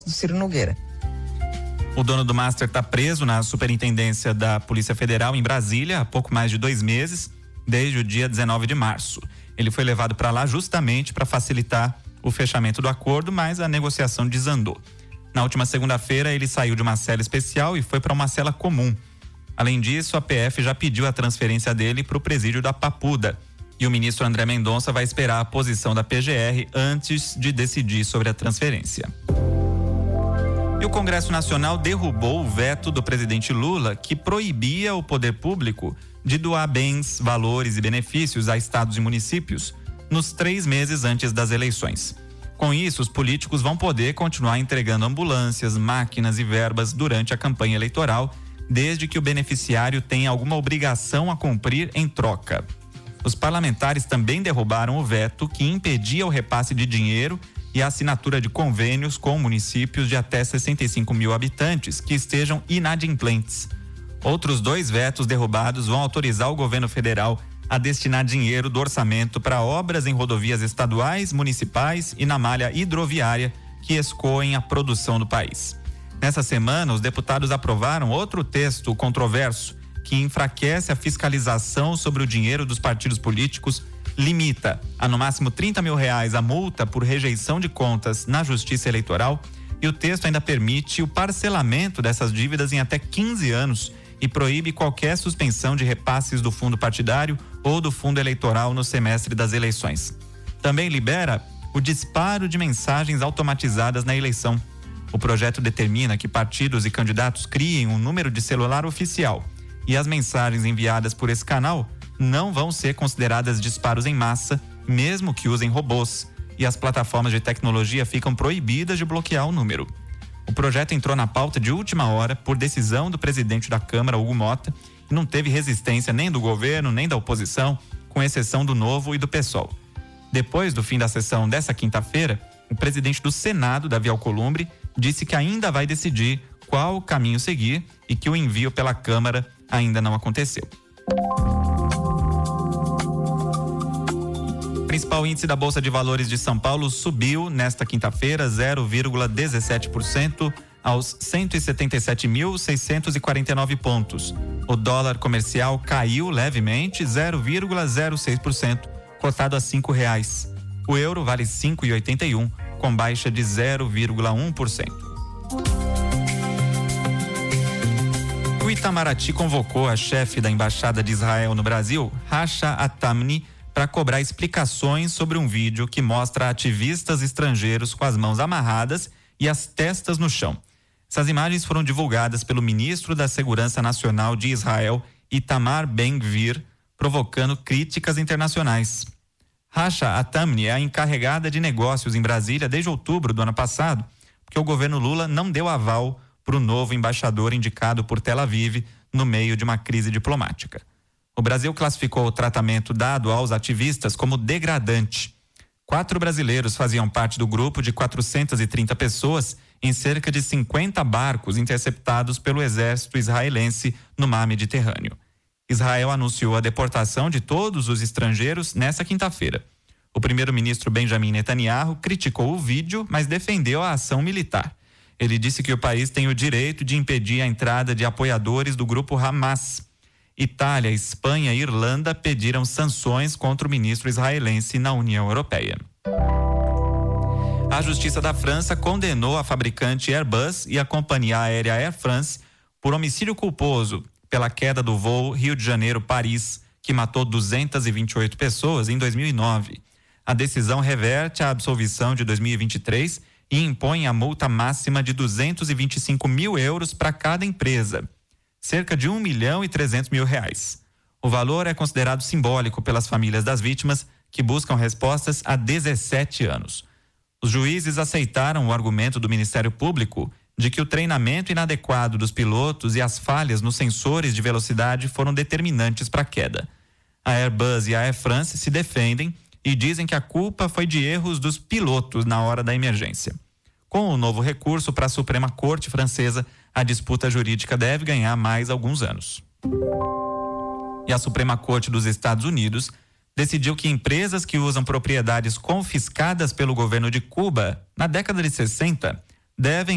do Ciro Nogueira. O dono do Master está preso na Superintendência da Polícia Federal em Brasília há pouco mais de 2 meses, desde o dia 19 de março. Ele foi levado para lá justamente para facilitar o fechamento do acordo, mas a negociação desandou. Na última segunda-feira, ele saiu de uma cela especial e foi para uma cela comum. Além disso, a PF já pediu a transferência dele para o presídio da Papuda. E o ministro André Mendonça vai esperar a posição da PGR antes de decidir sobre a transferência. E o Congresso Nacional derrubou o veto do presidente Lula, que proibia o poder público de doar bens, valores e benefícios a estados e municípios nos 3 meses antes das eleições. Com isso, os políticos vão poder continuar entregando ambulâncias, máquinas e verbas durante a campanha eleitoral, desde que o beneficiário tenha alguma obrigação a cumprir em troca. Os parlamentares também derrubaram o veto que impedia o repasse de dinheiro e a assinatura de convênios com municípios de até 65 mil habitantes que estejam inadimplentes. Outros 2 vetos derrubados vão autorizar o governo federal a destinar dinheiro do orçamento para obras em rodovias estaduais, municipais e na malha hidroviária que escoem a produção do país. Nessa semana, os deputados aprovaram outro texto controverso que enfraquece a fiscalização sobre o dinheiro dos partidos políticos, limita a no máximo R$30 mil a multa por rejeição de contas na Justiça Eleitoral, e o texto ainda permite o parcelamento dessas dívidas em até 15 anos e proíbe qualquer suspensão de repasses do fundo partidário ou do fundo eleitoral no semestre das eleições. Também libera o disparo de mensagens automatizadas na eleição. O projeto determina que partidos e candidatos criem um número de celular oficial e as mensagens enviadas por esse canal não vão ser consideradas disparos em massa, mesmo que usem robôs, e as plataformas de tecnologia ficam proibidas de bloquear o número. O projeto entrou na pauta de última hora por decisão do presidente da Câmara, Hugo Mota, e não teve resistência nem do governo, nem da oposição, com exceção do Novo e do PSOL. Depois do fim da sessão dessa quinta-feira, o presidente do Senado, Davi Alcolumbre, disse que ainda vai decidir qual o caminho seguir e que o envio pela Câmara ainda não aconteceu. O principal índice da Bolsa de Valores de São Paulo subiu nesta quinta-feira 0,17% aos 177.649 pontos. O dólar comercial caiu levemente 0,06%, cotado a R$5. O euro vale 5,81, com baixa de 0,1%. O Itamaraty convocou a chefe da Embaixada de Israel no Brasil, Rasha Atamni, para cobrar explicações sobre um vídeo que mostra ativistas estrangeiros com as mãos amarradas e as testas no chão. Essas imagens foram divulgadas pelo ministro da Segurança Nacional de Israel, Itamar Ben-Gvir, provocando críticas internacionais. Rasha Atamni é a encarregada de negócios em Brasília desde outubro do ano passado, porque o governo Lula não deu aval para o novo embaixador indicado por Tel Aviv no meio de uma crise diplomática. O Brasil classificou o tratamento dado aos ativistas como degradante. 4 brasileiros faziam parte do grupo de 430 pessoas em cerca de 50 barcos interceptados pelo exército israelense no mar Mediterrâneo. Israel anunciou a deportação de todos os estrangeiros nesta quinta-feira. O primeiro-ministro Benjamin Netanyahu criticou o vídeo, mas defendeu a ação militar. Ele disse que o país tem o direito de impedir a entrada de apoiadores do grupo Hamas. Itália, Espanha e Irlanda pediram sanções contra o ministro israelense na União Europeia. A Justiça da França condenou a fabricante Airbus e a companhia aérea Air France por homicídio culposo pela queda do voo Rio de Janeiro-Paris, que matou 228 pessoas em 2009. A decisão reverte a absolvição de 2023 e impõe a multa máxima de 225 mil euros para cada empresa, cerca de R$1.300.000. O valor é considerado simbólico pelas famílias das vítimas, que buscam respostas há 17 anos. Os juízes aceitaram o argumento do Ministério Público de que o treinamento inadequado dos pilotos e as falhas nos sensores de velocidade foram determinantes para a queda. A Airbus e a Air France se defendem e dizem que a culpa foi de erros dos pilotos na hora da emergência. Com o novo recurso para a Suprema Corte Francesa, a disputa jurídica deve ganhar mais alguns anos. E a Suprema Corte dos Estados Unidos decidiu que empresas que usam propriedades confiscadas pelo governo de Cuba na década de 60 devem